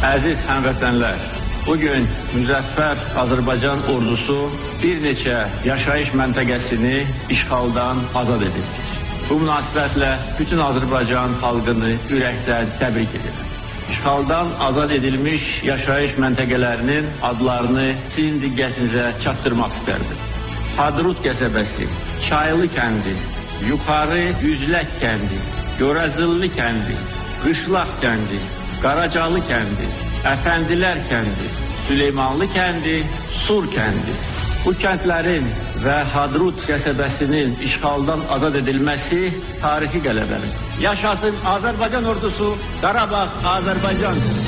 Əziz həmvətənlər, bugün müzəffər Azərbaycan ordusu bir neçə yaşayış məntəqəsini işğaldan azad edildi. Bu münasibətlə bütün Azərbaycan xalqını ürəkdən təbrik edirəm. İşğaldan azad edilmiş yaşayış məntəqələrinin adlarını sizin diqqətinizə çatdırmaq istərdim. Hadrut qəsəbəsi, Çaylı kəndi, Yuxarı Yüzlək kəndi, Görəzilli kəndi, Qışlaq kəndi, Qaracalı kəndi, Əfəndilər kəndi, Süleymanlı kəndi, Sur kəndi. Bu kəndlərin və Hadrut qəsəbəsinin işğaldan azad edilməsi tarixi qələbədir. Yaşasın Azərbaycan ordusu, Qarabağ Azərbaycan.